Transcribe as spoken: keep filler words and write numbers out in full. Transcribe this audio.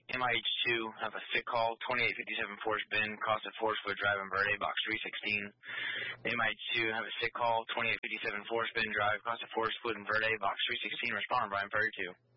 M I H two, have a sick call, twenty-eight fifty-seven Forest Bend, cost of Forest Foot Drive in Verde, box three sixteen. M I H two, have a sick call, twenty-eight fifty-seven Forest Bend Drive, cost of Forest Foot in Verde, box three sixteen, respond, Brian Ferry two.